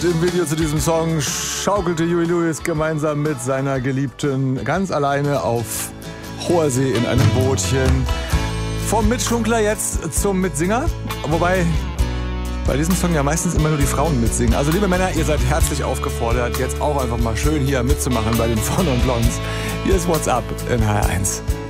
Im Video zu diesem Song schaukelte Huey Lewis gemeinsam mit seiner Geliebten ganz alleine auf hoher See in einem Bootchen. Vom Mitschunkler jetzt zum Mitsinger. Wobei bei diesem Song ja meistens immer nur die Frauen mitsingen. Also liebe Männer, ihr seid herzlich aufgefordert, jetzt auch einfach mal schön hier mitzumachen bei den Von und Blondes. Hier ist What's Up in HR1.